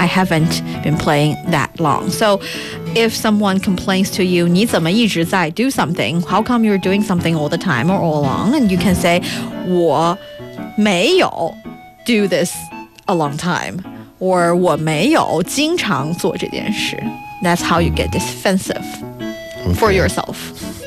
I haven't been playing that long. So if someone complains to you, 你怎么一直在 do something? How come you're doing something all the time or all along? And you can say, 我没有 do this a long time. Or 我没有经常做这件事. That's how you get defensive for yourself.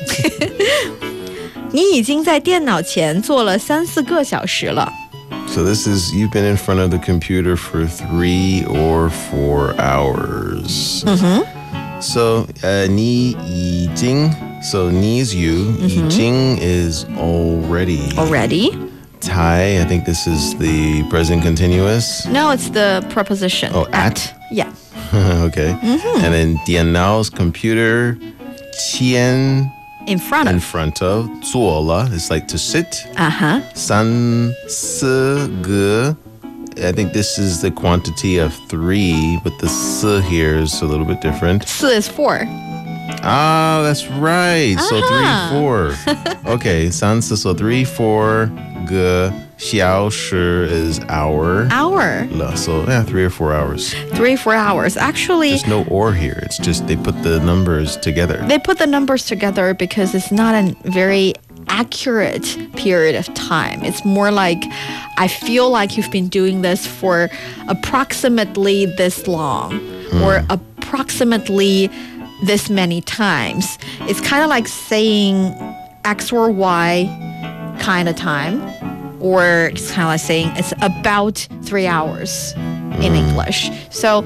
你已经在电脑前坐了3-4个小时了。 So this is, you've been in front of the computer for 3 or 4 hours. So, 你已经, so 你 is you, 已经 is already. Already? 才, I think this is the present continuous. No, it's the preposition. Oh, at? Yeah. Okay. And then 电脑 is computer, 前 In front in of. front of, 坐了 is like to sit. 三四个 I think this is the quantity of 3, but the 四 here is a little bit different. 四 is 4. Ah, that's right. So 3, 4. Okay, 三四 so 3, 4个小时 is hour. Hour. So yeah, 3 or 4 hours. 3-4 hours. Actually, There's no or here. It's just they put the numbers together. they put the numbers together because it's not a very accurate period of time. It's more like, I feel like you've been doing this for approximately this long or approximately this many times. It's kind of like saying X or Y kind of time, or it's kind of like saying it's about 3 hours in English. So